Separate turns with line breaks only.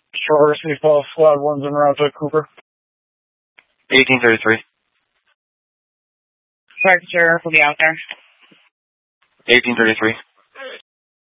Short receive call, squad 1's en route to Cooper.
1833.
Sergeant Sheriff will be out there.
1833.